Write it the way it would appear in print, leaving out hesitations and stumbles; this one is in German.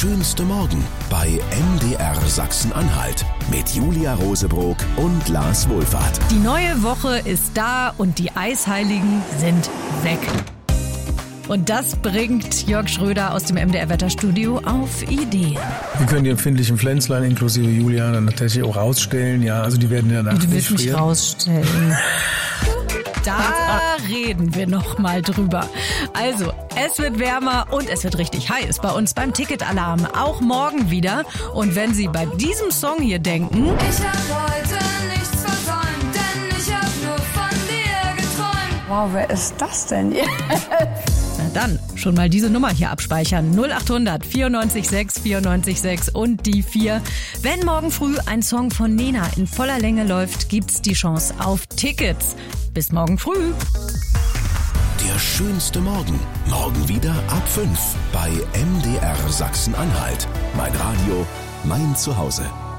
schönste Morgen bei MDR Sachsen-Anhalt mit Julia Rosebrock und Lars Wohlfahrt. Die neue Woche ist da und die Eisheiligen sind weg. Und das bringt Jörg Schröder aus dem MDR-Wetterstudio auf Ideen. Wir können die empfindlichen Pflänzlein inklusive Julia dann tatsächlich auch rausstellen. Ja, also die werden ja nach. Du willst mich rausstellen. Da reden wir noch mal drüber. Also, es wird wärmer und es wird richtig heiß bei uns beim Ticketalarm. Auch morgen wieder. Und wenn Sie bei diesem Song hier denken... Ich hab heute nichts versäumt, denn ich hab nur von dir geträumt. Wow, wer ist das denn jetzt? Na dann, schon mal diese Nummer hier abspeichern. 0800 94 6 94 6 und die 4. Wenn morgen früh ein Song von Nena in voller Länge läuft, gibt's die Chance auf Tickets. Bis morgen früh. Der schönste Morgen. Morgen wieder ab 5 bei MDR Sachsen-Anhalt. Mein Radio, mein Zuhause.